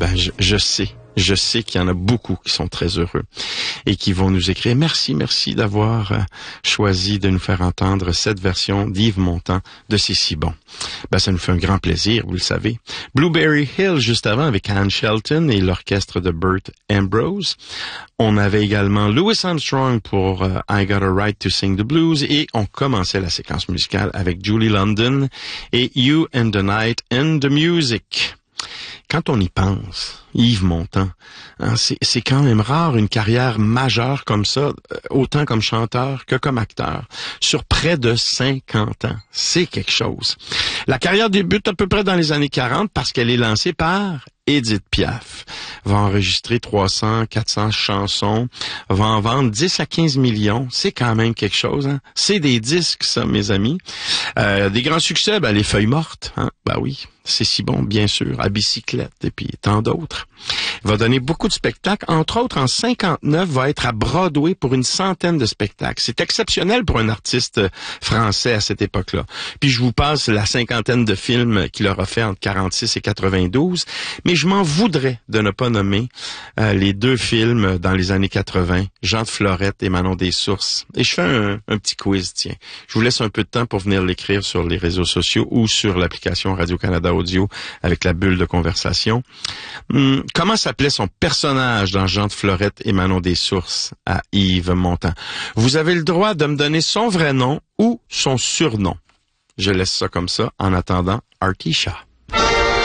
ben je sais. Je sais qu'il y en a beaucoup qui sont très heureux et qui vont nous écrire. Merci d'avoir choisi de nous faire entendre cette version d'Yves Montand de C'est si bon. Ben, ça nous fait un grand plaisir, vous le savez. Blueberry Hill, juste avant, avec Ann Shelton et l'orchestre de Burt Ambrose. On avait également Louis Armstrong pour I Got a Right to Sing the Blues et on commençait la séquence musicale avec Julie London et You and the Night and the Music. Quand on y pense, Yves Montand, hein, c'est quand même rare une carrière majeure comme ça, autant comme chanteur que comme acteur, sur près de 50 ans. C'est quelque chose. La carrière débute à peu près dans les années 40 parce qu'elle est lancée par Édith Piaf. Va enregistrer 300, 400 chansons, va en vendre 10 à 15 millions. C'est quand même quelque chose, hein. C'est des disques, ça, mes amis. Des grands succès, ben, Les Feuilles mortes, hein. Ben oui. C'est si bon, bien sûr, à bicyclette et puis tant d'autres. Il va donner beaucoup de spectacles. Entre autres, en 59, va être à Broadway pour une centaine de spectacles. C'est exceptionnel pour un artiste français à cette époque-là. Puis je vous passe la cinquantaine de films qu'il aura fait entre 46 et 92. Mais je m'en voudrais de ne pas nommer les 2 films dans les années 80, Jean de Florette et Manon des Sources. Et je fais un petit quiz, tiens. Je vous laisse un peu de temps pour venir l'écrire sur les réseaux sociaux ou sur l'application Radio-Canada Audio avec la bulle de conversation. Comment s'appelait son personnage dans Jean de Florette et Manon des Sources à Yves Montand? Vous avez le droit de me donner son vrai nom ou son surnom. Je laisse ça comme ça en attendant Artie Shaw.